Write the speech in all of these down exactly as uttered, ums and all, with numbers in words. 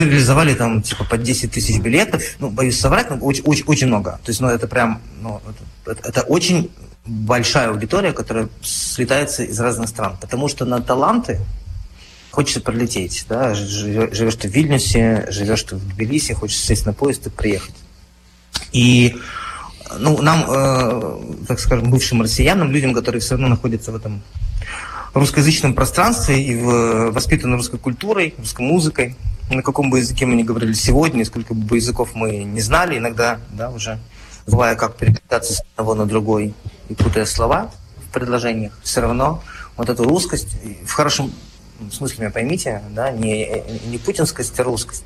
реализовали там типа по десять тысяч билетов. Ну, боюсь соврать, но очень, очень, очень много. То есть, ну, это прям, ну, это, это, это очень большая аудитория, которая слетается из разных стран. Потому что на таланты хочется прилететь, да, живешь ты в Вильнюсе, живешь ты в Тбилиси, хочется сесть на поезд и приехать. И, ну, нам, э, так скажем, бывшим россиянам, людям, которые все равно находятся в этом русскоязычном пространстве и в, воспитаны русской культурой, русской музыкой, на каком бы языке мы ни говорили сегодня, сколько бы языков мы не знали, иногда, да, уже забывая, как переключаться с одного на другой и путая слова в предложениях, все равно вот эту русскость, в хорошем смысле меня поймите, да, не, не путинскость, а русскость,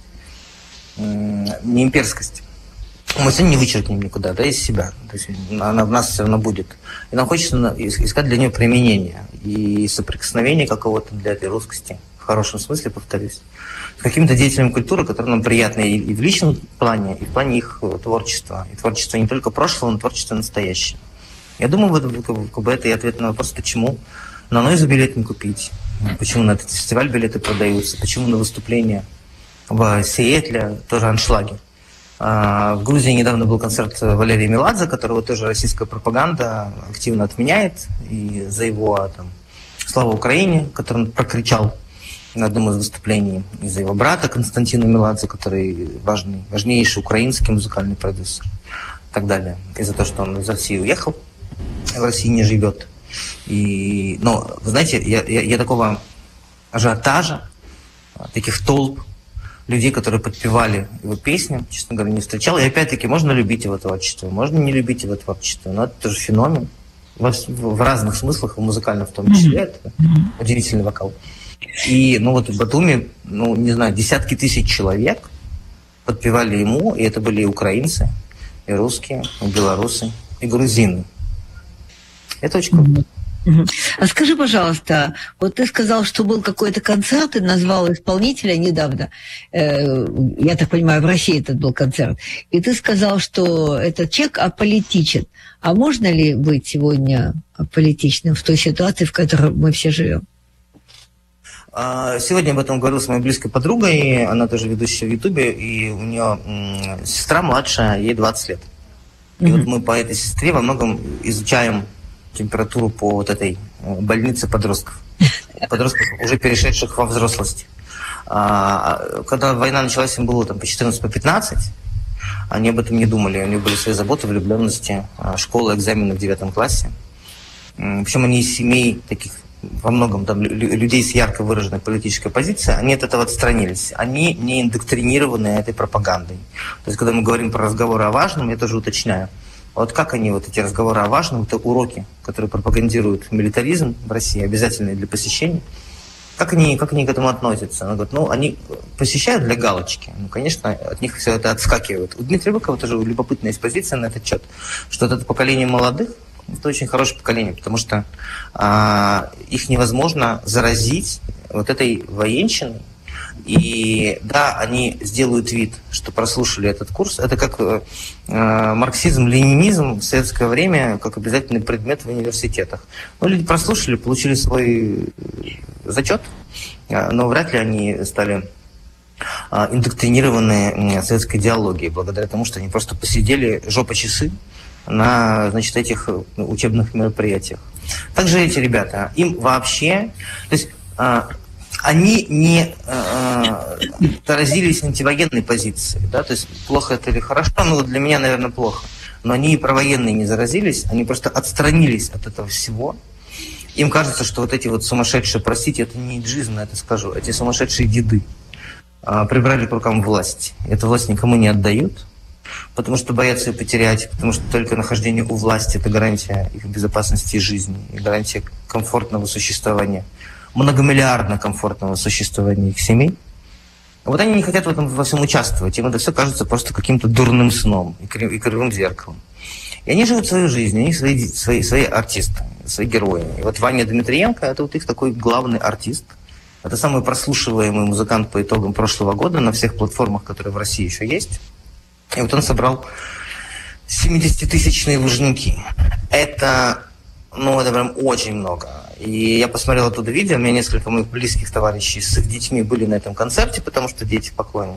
не имперскость. Мы сегодня не вычеркнем никуда, да, из себя. То есть она в нас все равно будет. И нам хочется искать для нее применение и соприкосновение какого-то для этой русскости, в хорошем смысле, повторюсь, с какими-то деятелями культуры, которые нам приятны и в личном плане, и в плане их творчества. И творчество не только прошлого, но творчество настоящего. Я думаю, как бы это и ответ на вопрос, почему на Нойзу билет не купить, почему на этот фестиваль билеты продаются, почему на выступление в Сиэтле тоже аншлаги. В Грузии недавно был концерт Валерия Меладзе, которого тоже российская пропаганда активно отменяет. И за его там, «Слава Украине», который он прокричал на одном из выступлений, и за его брата Константина Меладзе, который важный, важнейший украинский музыкальный продюсер и так далее. И за то, что он из России уехал, в России не живет. И, но, вы знаете, я, я, я такого ажиотажа, таких толп, людей, которые подпевали его песни, честно говоря, не встречал. И опять-таки, можно любить его творчество, можно не любить его творчество, но это тоже феномен. В, в разных смыслах, в музыкальном в том числе, это удивительный вокал. И, ну вот в Батуми, ну, не знаю, десятки тысяч человек подпевали ему, и это были и украинцы, и русские, и белорусы, и грузины. Это очень круто. А скажи, пожалуйста, вот ты сказал, что был какой-то концерт, и назвал исполнителя недавно. Я так понимаю, в России этот был концерт. И ты сказал, что этот человек аполитичен. А можно ли быть сегодня аполитичным в той ситуации, в которой мы все живем? Сегодня об этом говорил с моей близкой подругой. Она тоже ведущая в Ютубе, и у нее сестра младшая, ей двадцать лет. И mm-hmm. вот мы по этой сестре во многом изучаем температуру по вот этой больнице подростков. Подростков, уже перешедших во взрослость. А, когда война началась, им было там по четырнадцать, по пятнадцать, они об этом не думали. У них были свои заботы, влюбленности, школа, экзамены в девятом классе. Причем они из семей таких, во многом там, людей с ярко выраженной политической позицией, они от этого отстранились. Они не индоктринированы этой пропагандой. То есть, когда мы говорим про разговоры о важном, я тоже уточняю. Вот как они, вот эти разговоры о важном, это уроки, которые пропагандируют милитаризм в России, обязательные для посещения, как они, как они к этому относятся? Она говорит, ну, они посещают для галочки. Ну, конечно, от них все это отскакивает. У Дмитрия Быкова тоже любопытная есть позиция на этот счет, что вот это поколение молодых, это очень хорошее поколение, потому что а, их невозможно заразить вот этой военщиной. И да, они сделают вид, что прослушали этот курс. Это как э, марксизм, ленинизм в советское время, как обязательный предмет в университетах. Ну, люди прослушали, получили свой зачет, но вряд ли они стали э, индоктринированы советской идеологией, благодаря тому, что они просто посидели жопа часы на, значит, этих учебных мероприятиях. Также эти ребята, им вообще... То есть, э, они не э, заразились антивоенной позицией, да, то есть плохо это или хорошо, ну для меня, наверное, плохо, но они и про военные не заразились, они просто отстранились от этого всего. Им кажется, что вот эти вот сумасшедшие, простите, это не иджизм, это скажу, эти сумасшедшие деды э, прибрали к рукам власть. Эту власть никому не отдают, потому что боятся ее потерять, потому что только нахождение у власти – это гарантия их безопасности и жизни, и гарантия комфортного существования. Многомиллиардно комфортного существования их семей. Вот они не хотят в этом во всем участвовать. Им это все кажется просто каким-то дурным сном и кривым зеркалом. И они живут свою жизнь, они свои, свои, свои артисты, свои герои. И вот Ваня Дмитриенко – это вот их такой главный артист. Это самый прослушиваемый музыкант по итогам прошлого года на всех платформах, которые в России еще есть. И вот он собрал семидесятитысячные Лужники. Это, ну, это прям очень много. И я посмотрел оттуда видео, у меня несколько моих близких товарищей с их детьми были на этом концерте, потому что дети поклонники.